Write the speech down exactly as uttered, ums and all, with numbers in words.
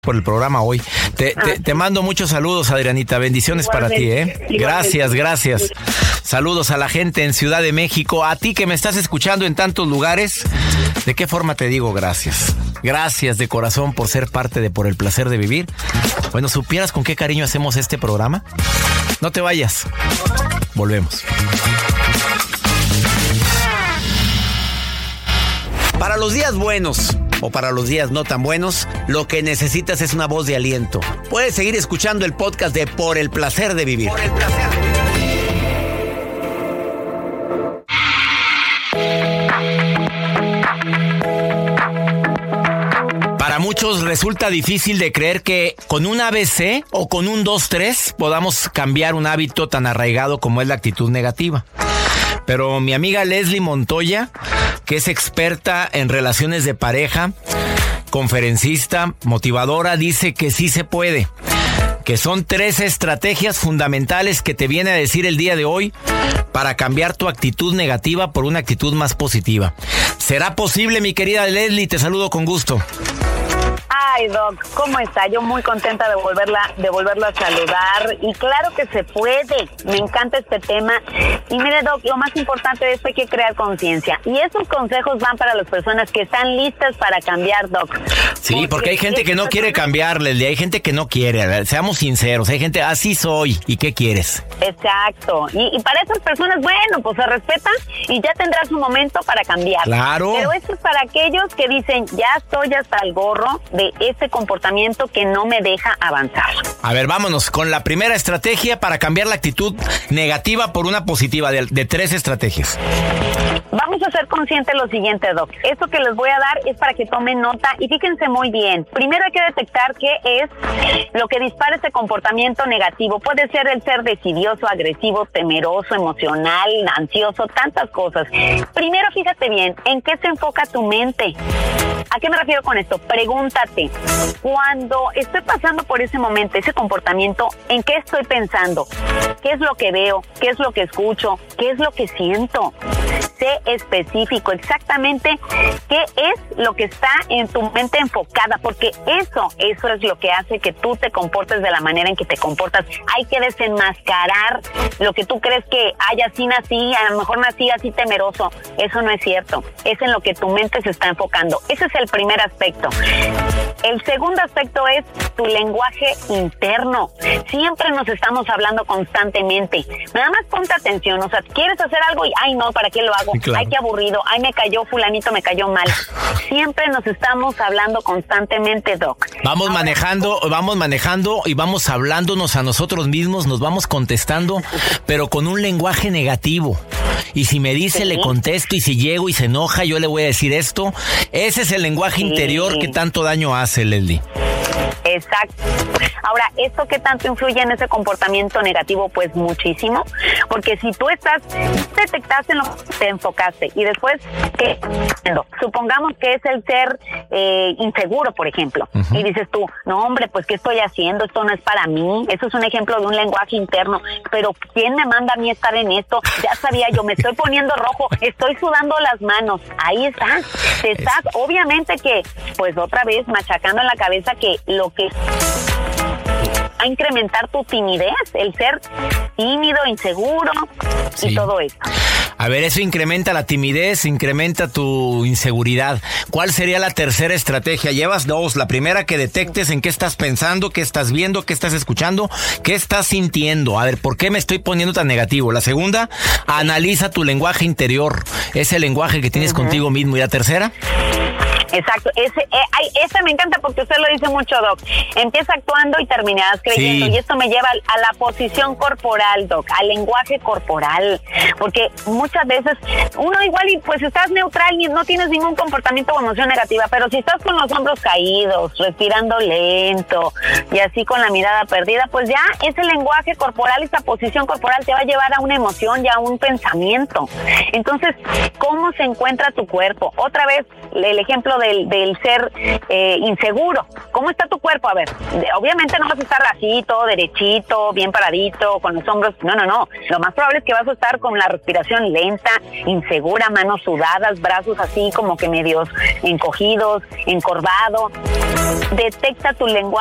por el programa hoy. Te, te, te mando muchos saludos, Adrianita. Bendiciones igualmente, para ti, ¿eh? Igualmente. Gracias, gracias. Saludos a la gente en Ciudad de México. A ti que me estás escuchando en tantos lugares. ¿De qué forma te digo gracias? Gracias de corazón por ser parte de Por el Placer de Vivir. Bueno, ¿supieras con qué cariño hacemos este programa? No te vayas. Volvemos. Para los días buenos o para los días no tan buenos, lo que necesitas es una voz de aliento. Puedes seguir escuchando el podcast de Por el Placer de Vivir. Por el placer de vivir. Para muchos resulta difícil de creer que con un A B C o con un dos tres podamos cambiar un hábito tan arraigado como es la actitud negativa. Pero mi amiga Leslie Montoya, que es experta en relaciones de pareja, conferencista, motivadora, dice que sí se puede. Que son tres estrategias fundamentales que te viene a decir el día de hoy para cambiar tu actitud negativa por una actitud más positiva. ¿Será posible, mi querida Leslie? Te saludo con gusto. Ay, Doc, ¿cómo está? Yo muy contenta de volverla, de volverlo a saludar. Y claro que se puede. Me encanta este tema. Y mire, Doc, lo más importante de esto hay que crear conciencia. Y esos consejos van para las personas que están listas para cambiar, Doc. Sí, porque, porque hay gente que no quiere cambiar, Leslie. Hay gente que no quiere. Seamos sinceros. Hay gente, así soy. ¿Y qué quieres? Exacto. Y, y para esas personas, bueno, pues se respetan y ya tendrá su momento para cambiar. Claro. Pero esto es para aquellos que dicen, ya estoy hasta el gorro de ese comportamiento que no me deja avanzar. A ver, vámonos con la primera estrategia para cambiar la actitud negativa por una positiva, de, de tres estrategias. Vamos a ser conscientes de lo siguiente, Doc. Esto que les voy a dar es para que tomen nota y fíjense muy bien. Primero hay que detectar qué es lo que dispara ese comportamiento negativo. Puede ser el ser decidioso, agresivo, temeroso, emocional, ansioso, tantas cosas. Primero fíjate bien, ¿en qué se enfoca tu mente? ¿A qué me refiero con esto? Pregúntate, cuando estoy pasando por ese momento, ese comportamiento, ¿en qué estoy pensando? ¿Qué es lo que veo? ¿Qué es lo que escucho? ¿Qué es lo que siento? Sé específico, exactamente qué es lo que está en tu mente enfocada, porque eso, eso es lo que hace que tú te comportes de la manera en que te comportas. Hay que desenmascarar lo que tú crees que, ay, así nací, a lo mejor nací así temeroso. Eso no es cierto. Es en lo que tu mente se está enfocando. Ese es el primer aspecto. El segundo aspecto es tu lenguaje interno. Siempre nos estamos hablando constantemente. Nada más ponte atención, o sea, quieres hacer algo y, ay, no, ¿para qué lo hago? Sí, claro. Ay, qué aburrido, ay, me cayó fulanito, me cayó mal. Siempre nos estamos hablando constantemente, Doc. Vamos Ahora, manejando, vamos manejando y vamos hablándonos a nosotros mismos, nos vamos contestando, pero con un lenguaje negativo. Y si me dice, sí, le contesto, y si llego y se enoja, yo le voy a decir esto. Ese es el lenguaje sí. interior que tanto daño hace, Leslie. Exacto. Ahora, ¿esto qué tanto influye en ese comportamiento negativo? Pues muchísimo, porque si tú estás, detectaste en lo que te enfocaste y después, ¿qué? Supongamos que es el ser eh, inseguro, por ejemplo, uh-huh. y dices tú, no hombre, pues ¿qué estoy haciendo? Esto no es para mí. Eso es un ejemplo de un lenguaje interno, pero ¿quién me manda a mí estar en esto? Ya sabía yo, me estoy poniendo rojo, estoy sudando las manos. Ahí estás, te estás, obviamente que, pues otra vez machacando en la cabeza que lo que a incrementar tu timidez, el ser tímido, inseguro, sí. y todo eso. A ver, eso incrementa la timidez, incrementa tu inseguridad. ¿Cuál sería la tercera estrategia? Llevas dos. La primera, que detectes en qué estás pensando, qué estás viendo, qué estás escuchando, qué estás sintiendo. A ver, ¿por qué me estoy poniendo tan negativo? La segunda, analiza tu lenguaje interior, ese lenguaje que tienes uh-huh. contigo mismo. ¿Y la tercera? Exacto, ese, eh, ay, ese me encanta porque usted lo dice mucho, Doc. Empieza actuando y terminarás creyendo. Sí. Y esto me lleva a la posición corporal, Doc, al lenguaje corporal. Porque muchas veces uno igual y pues estás neutral y no tienes ningún comportamiento o emoción negativa, pero si estás con los hombros caídos, respirando lento y así con la mirada perdida, pues ya ese lenguaje corporal, esa posición corporal te va a llevar a una emoción y a un pensamiento. Entonces, ¿cómo se encuentra tu cuerpo? Otra vez, el ejemplo del, del ser eh, inseguro. ¿Cómo está tu cuerpo? A ver, obviamente no vas a estar así, todo derechito, bien paradito, con los hombros. No, no, no. Lo más probable es que vas a estar con la respiración lenta, insegura, manos sudadas, brazos así como que medios encogidos, encorvado. Detecta tu lenguaje